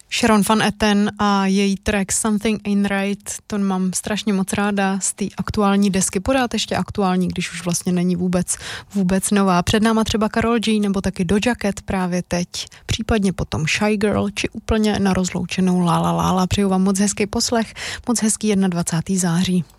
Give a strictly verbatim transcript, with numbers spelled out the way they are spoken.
Sharon Van Etten a její track Something Ain't Right, to mám strašně moc ráda z té aktuální desky, pořád ještě aktuální, když už vlastně není vůbec, vůbec nová. Před náma třeba Karol G nebo taky Doja Cat právě teď, případně potom Shy Girl, či úplně na rozloučenou La La La La. Přeju vám moc hezký poslech, moc hezký dvacátého prvního září.